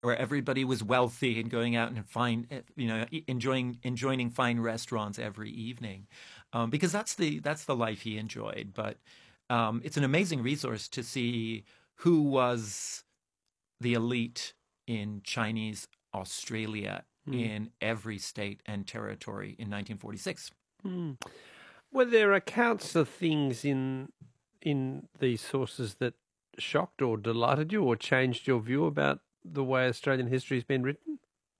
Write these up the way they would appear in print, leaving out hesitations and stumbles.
where everybody was wealthy and going out and enjoying fine restaurants every evening, because that's the life he enjoyed. But it's an amazing resource to see who was the elite in Chinese Australia Mm. in every state and territory in 1946. Mm. Were there accounts of things in these sources that shocked or delighted you or changed your view about the way Australian history has been written?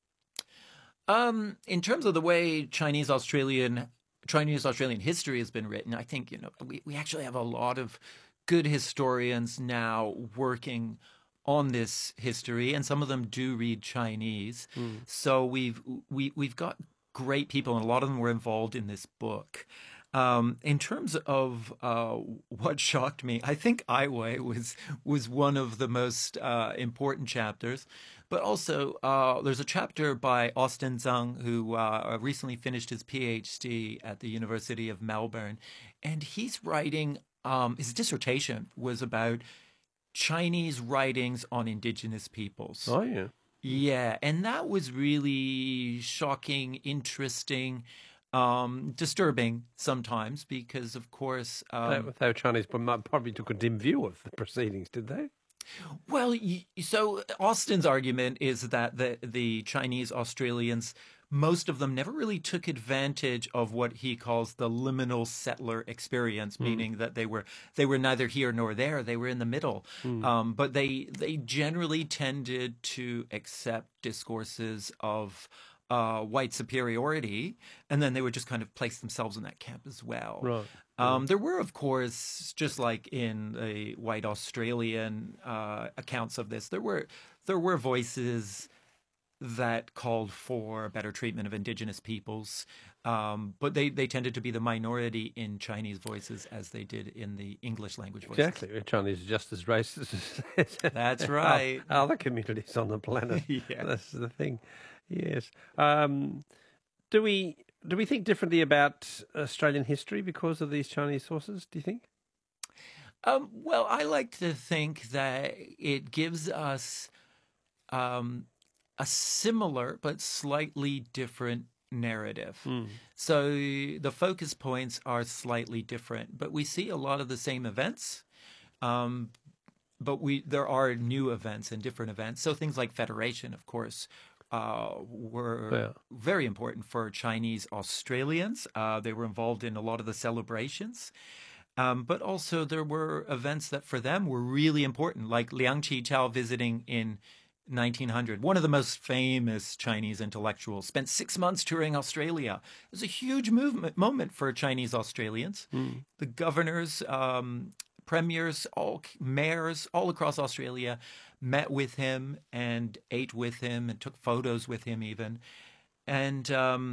In terms of the way Chinese Australian history has been written, I think we actually have a lot of good historians now working on this history, and some of them do read Chinese. Mm. So we've got great people, and a lot of them were involved in this book. In terms of what shocked me, I think Ai Weiwei was one of the most important chapters. But also, there's a chapter by Austin Zhang, who recently finished his PhD at the University of Melbourne, and he's writing. His dissertation was about Chinese writings on indigenous peoples. Oh, yeah. Yeah, and that was really shocking, interesting, disturbing sometimes because, of course, They were Chinese, but probably took a dim view of the proceedings, did they? well, so Austin's argument is that the Chinese Australians, most of them never really took advantage of what he calls the liminal settler experience, Mm. meaning that they were neither here nor there; they were in the middle. Mm. But they generally tended to accept discourses of white superiority, and then they would just kind of place themselves in that camp as well. Right. Right. There were, of course, just like in the white Australian accounts of this, there were voices that called for better treatment of indigenous peoples, but they tended to be the minority in Chinese voices as they did in the English language voices. Exactly. Chinese are just as racist as That's our right. other communities on the planet. Yeah. That's the thing. Yes. Do we think differently about Australian history because of these Chinese sources? Do you think? Well, I like to think that it gives us um, a similar but slightly different narrative. Mm. So the focus points are slightly different, but we see a lot of the same events. Um, but there are new events and different events. So things like Federation, of course, were Yeah. very important for Chinese Australians. They were involved in a lot of the celebrations. But also there were events that for them were really important, like Liang Qichao visiting in 1900. One of the most famous Chinese intellectuals spent 6 months touring Australia. It was a huge moment for Chinese Australians. Mm. The governors, premiers, all mayors all across Australia met with him and ate with him and took photos with him even. And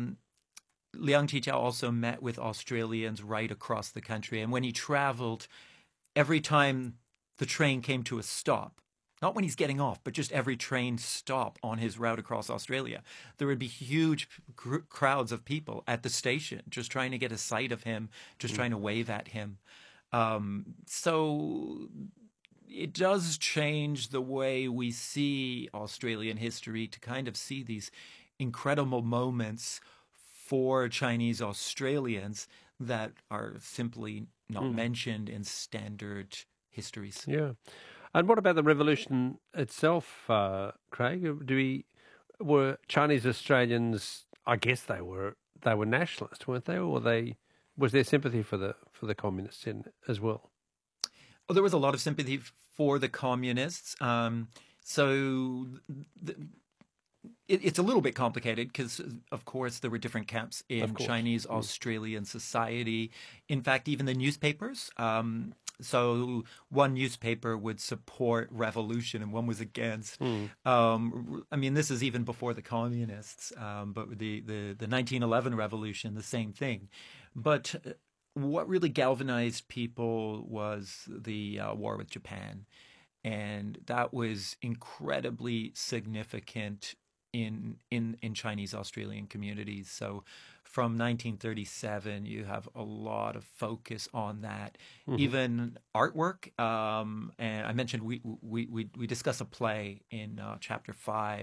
Liang Qichao also met with Australians right across the country. And when he traveled, every time the train came to a stop, not when he's getting off, but just every train stop on his route across Australia, there would be huge crowds of people at the station just trying to get a sight of him, just Mm. trying to wave at him. So it does change the way we see Australian history to kind of see these incredible moments for Chinese Australians that are simply not Mm. mentioned in standard histories. Yeah. And what about the revolution itself, Craig? Were Chinese Australians? I guess they were nationalist, weren't they? Or was there sympathy for the communists as well? Oh, there was a lot of sympathy for the communists. So th- it's a little bit complicated because, of course, there were different camps Of in course. Chinese Mm. Australian society. In fact, even the newspapers. So one newspaper would support revolution and one was against. Mm. I mean, this is even before the communists, but the 1911 revolution, the same thing. But what really galvanized people was the war with Japan. And that was incredibly significant in Chinese Australian communities. So from 1937, you have a lot of focus on that. Mhm. Even artwork, and I mentioned we discuss a play in chapter 5